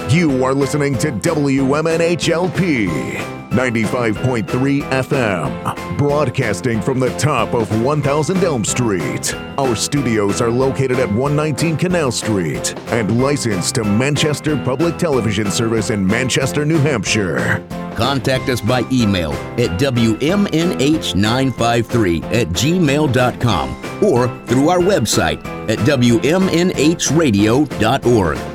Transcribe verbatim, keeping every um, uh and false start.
You are listening to W M N H L P ninety-five point three F M, broadcasting from the top of one thousand Elm Street. Our studios are located at one nineteen Canal Street and licensed to Manchester Public Television Service in Manchester, New Hampshire. Contact us by email at W M N H nine five three at gmail dot com or through our website at W M N H radio dot org.